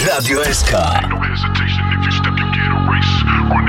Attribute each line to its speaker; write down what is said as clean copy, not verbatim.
Speaker 1: Radio SK.
Speaker 2: No hesitation, if you step, you get erased.